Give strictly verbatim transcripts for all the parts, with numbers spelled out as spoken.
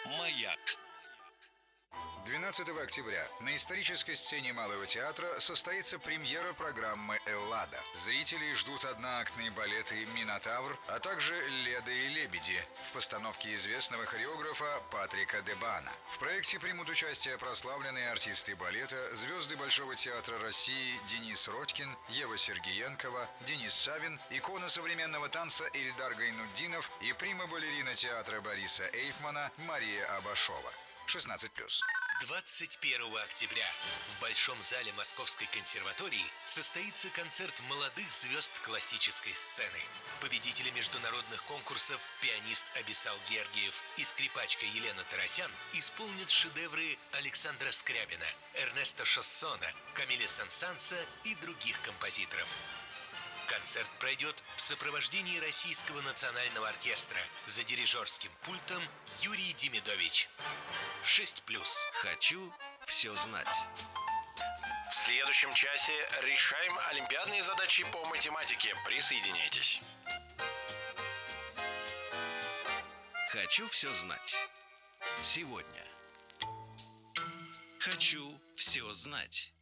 Маяк. двенадцатого октября на исторической сцене Малого театра состоится премьера программы «Эллада». Зрители ждут одноактные балеты «Минотавр», а также «Леда и лебеди» в постановке известного хореографа Патрика Дебана. В проекте примут участие прославленные артисты балета, звезды Большого театра России Денис Родькин, Ева Сергеенкова, Денис Савин, икона современного танца Ильдар Гайнутдинов и прима-балерина театра Бориса Эйфмана Мария Абашова. шестнадцать плюс. двадцать первого октября в Большом зале Московской консерватории состоится концерт молодых звезд классической сцены. Победители международных конкурсов пианист Абисал Гергиев и скрипачка Елена Тарасян исполнят шедевры Александра Скрябина, Эрнеста Шассона, Камиля Сен-Санса и других композиторов. Концерт пройдет в сопровождении Российского национального оркестра за дирижерским пультом Юрий Демидович. шесть плюс. Хочу все знать. В следующем часе решаем олимпиадные задачи по математике. Присоединяйтесь. Хочу все знать. Сегодня. Хочу все знать.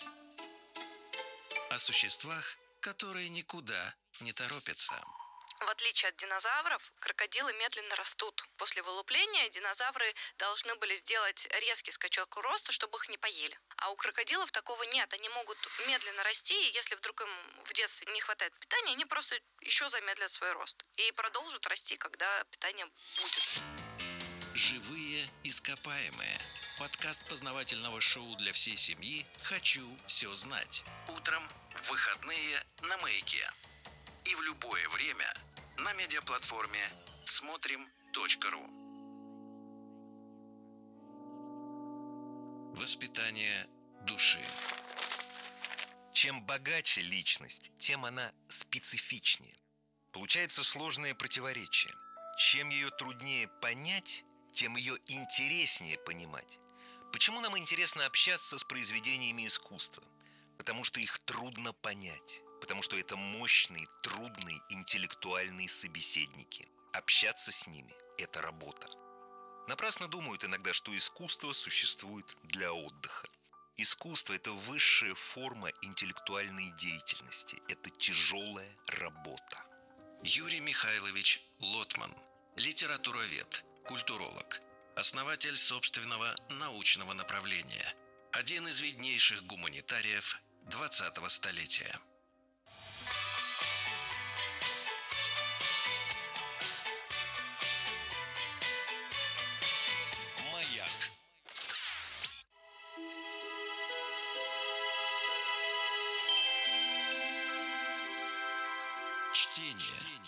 О существах, которые никуда не торопятся. В отличие от динозавров, крокодилы медленно растут. После вылупления динозавры должны были сделать резкий скачок роста, чтобы их не поели. А у крокодилов такого нет. Они могут медленно расти, и если вдруг им в детстве не хватает питания, они просто еще замедлят свой рост. И продолжат расти, когда питание будет. Живые ископаемые. Подкаст познавательного шоу для всей семьи «Хочу все знать». Утром, в выходные на Маяке. И в любое время на медиаплатформе смотрим точка ру. Воспитание души. Чем богаче личность, тем она специфичнее. Получается сложное противоречие. Чем ее труднее понять, тем ее интереснее понимать. Почему нам интересно общаться с произведениями искусства? Потому что их трудно понять. Потому что это мощные, трудные, интеллектуальные собеседники. Общаться с ними – это работа. Напрасно думают иногда, что искусство существует для отдыха. Искусство – это высшая форма интеллектуальной деятельности. Это тяжелая работа. Юрий Михайлович Лотман. Литературовед, культуролог. Основатель собственного научного направления. Один из виднейших гуманитариев двадцатого столетия. Маяк. Чтение.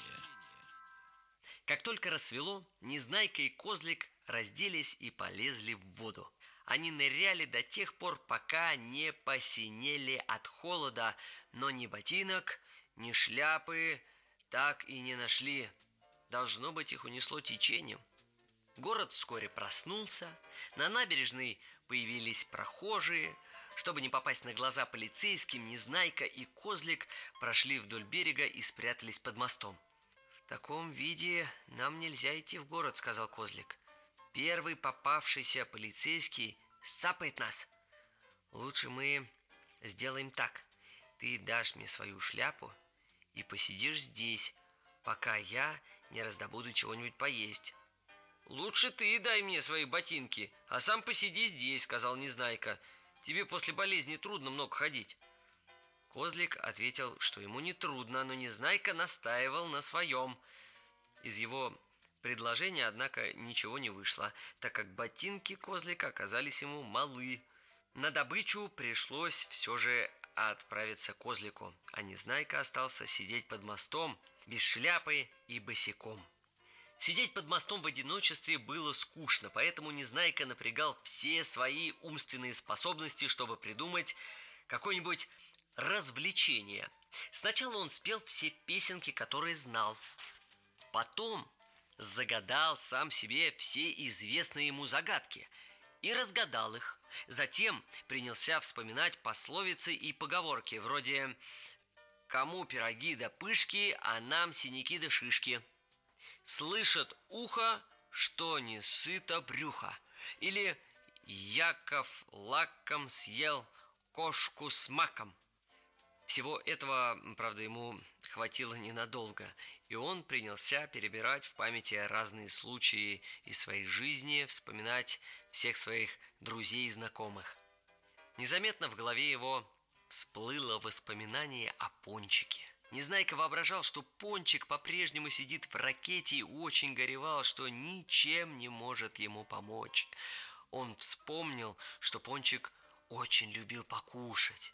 Как только рассвело, Незнайка и Козлик разделись и полезли в воду. Они ныряли до тех пор, пока не посинели от холода, но ни ботинок, ни шляпы так и не нашли. Должно быть, их унесло течением. Город вскоре проснулся, на набережной появились прохожие. Чтобы не попасть на глаза полицейским, Незнайка и Козлик прошли вдоль берега и спрятались под мостом. «В таком виде нам нельзя идти в город», — сказал Козлик. «Первый попавшийся полицейский сцапает нас. Лучше мы сделаем так. Ты дашь мне свою шляпу и посидишь здесь, пока я не раздобуду чего-нибудь поесть». «Лучше ты дай мне свои ботинки, а сам посиди здесь», — сказал Незнайка. «Тебе после болезни трудно много ходить». Козлик ответил, что ему не трудно, но Незнайка настаивал на своем. Из его предложения, однако, ничего не вышло, так как ботинки Козлика оказались ему малы. На добычу пришлось все же отправиться Козлику, а Незнайка остался сидеть под мостом без шляпы и босиком. Сидеть под мостом в одиночестве было скучно, поэтому Незнайка напрягал все свои умственные способности, чтобы придумать какое-нибудь развлечение. Сначала он спел все песенки, которые знал. Потом загадал сам себе все известные ему загадки и разгадал их. Затем принялся вспоминать пословицы и поговорки, вроде «Кому пироги да пышки, а нам синяки да шишки». «Слышат ухо, что не сыто брюха. Или Яков лаком съел кошку с маком. Всего этого, правда, ему хватило ненадолго, и он принялся перебирать в памяти разные случаи из своей жизни, вспоминать всех своих друзей и знакомых. Незаметно в голове его всплыло воспоминание о Пончике. Незнайка воображал, что Пончик по-прежнему сидит в ракете и очень горевал, что ничем не может ему помочь. Он вспомнил, что Пончик очень любил покушать.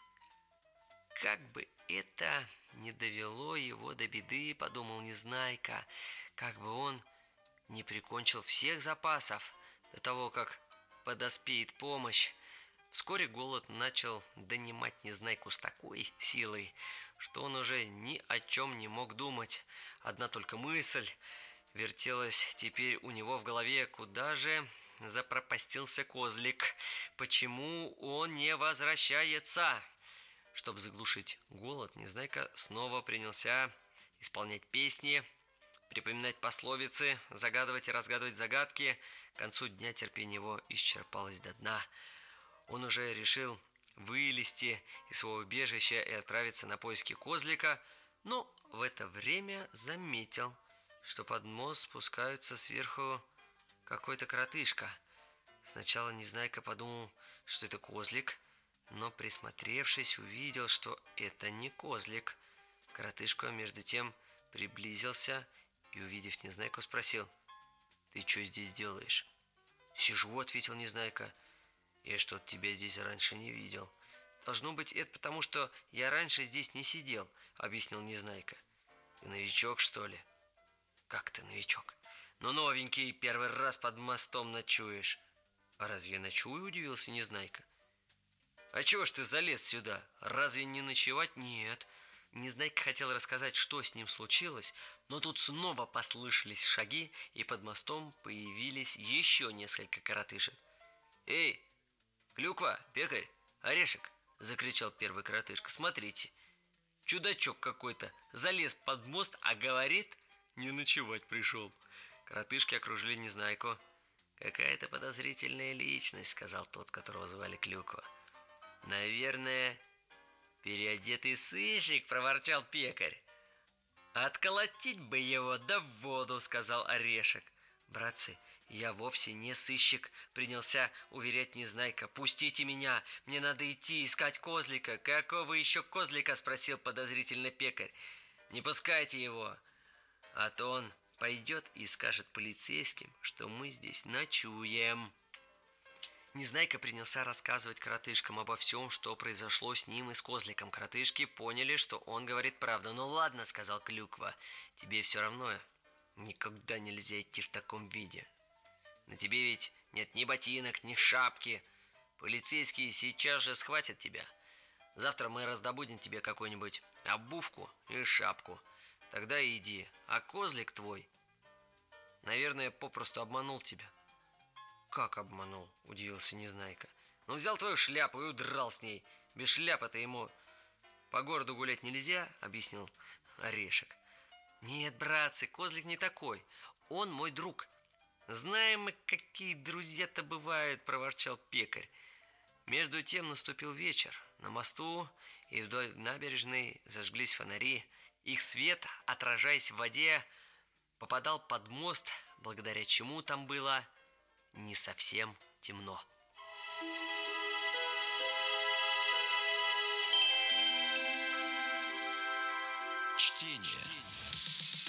Как бы это не довело его до беды, подумал Незнайка, как бы он не прикончил всех запасов до того, как подоспеет помощь. Вскоре голод начал донимать Незнайку с такой силой, что он уже ни о чем не мог думать. Одна только мысль вертелась теперь у него в голове: куда же запропастился козлик? Почему он не возвращается? Чтобы заглушить голод, Незнайка снова принялся исполнять песни, припоминать пословицы, загадывать и разгадывать загадки. К концу дня терпение его исчерпалось до дна. Он уже решил вылезти из своего убежища и отправиться на поиски козлика, но в это время заметил, что под мост спускаются сверху какой-то коротышка. Сначала Незнайка подумал, что это козлик, но, присмотревшись, увидел, что это не козлик. Коротышка, между тем, приблизился и, увидев Незнайку, спросил: «Ты что здесь делаешь?» «Сижу», — ответил Незнайка. «Я что-то тебя здесь раньше не видел». «Должно быть, это потому, что я раньше здесь не сидел», — объяснил Незнайка. «Ты новичок, что ли?» «Как ты новичок?» «Ну, новенький, первый раз под мостом ночуешь». «А разве я ночую?» — удивился Незнайка. «А чего ж ты залез сюда? Разве не ночевать?» «Нет». Незнайка хотел рассказать, что с ним случилось, но тут снова послышались шаги, и под мостом появились еще несколько коротышек. «Эй, Клюква, Пекарь, Орешек!» — закричал первый коротышка. «Смотрите, чудачок какой-то залез под мост, а говорит, не ночевать пришел». Коротышки окружили Незнайку. «Какая-то подозрительная личность», — сказал тот, которого звали Клюква. «Наверное, переодетый сыщик», — проворчал Пекарь. «Отколотить бы его да в воду», — сказал Орешек. «Братцы, я вовсе не сыщик», — принялся уверять Незнайка. «Пустите меня, мне надо идти искать козлика». «Какого еще козлика?» — спросил подозрительно Пекарь. «Не пускайте его, а то он пойдет и скажет полицейским, что мы здесь ночуем». Незнайка принялся рассказывать коротышкам обо всем, что произошло с ним и с козликом. Коротышки поняли, что он говорит правду. «Ну ладно», — сказал Клюква, — «тебе все равно никогда нельзя идти в таком виде. На тебе ведь нет ни ботинок, ни шапки. Полицейские сейчас же схватят тебя. Завтра мы раздобудем тебе какую-нибудь обувку и шапку. Тогда иди. А козлик твой, наверное, попросту обманул тебя». «Как обманул?» – удивился Незнайка. «Ну, взял твою шляпу и удрал с ней. Без шляпы-то ему по городу гулять нельзя», – объяснил Орешек. «Нет, братцы, козлик не такой. Он мой друг». «Знаем мы, какие друзья-то бывают», – проворчал Пекарь. Между тем наступил вечер. На мосту и вдоль набережной зажглись фонари. Их свет, отражаясь в воде, попадал под мост, благодаря чему там было не совсем темно. Чтение.